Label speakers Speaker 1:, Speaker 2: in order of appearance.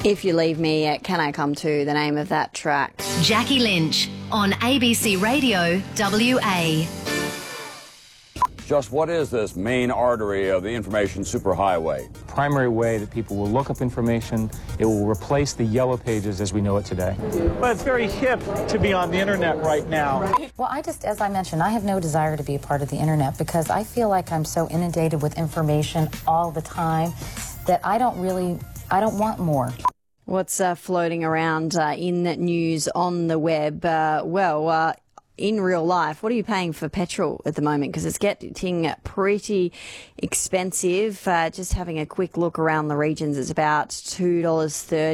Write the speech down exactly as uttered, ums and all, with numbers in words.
Speaker 1: If You Leave Me, uh, Can I Come To, the name of that track.
Speaker 2: Jackie Lynch on A B C Radio W A.
Speaker 3: Just what is this main artery of the information superhighway?
Speaker 4: Primary way that people will look up information. It will replace the yellow pages as we know it today.
Speaker 5: Well, it's very hip to be on the internet right now.
Speaker 6: Well, I just, as I mentioned, I have no desire to be a part of the internet because I feel like I'm so inundated with information all the time that I don't really, I don't want more.
Speaker 1: What's uh, floating around uh, in the news on the web? Uh, well, uh, in real life, what are you paying for petrol at the moment? Because it's getting pretty expensive. Uh, just having a quick look around the regions, it's about two dollars thirty.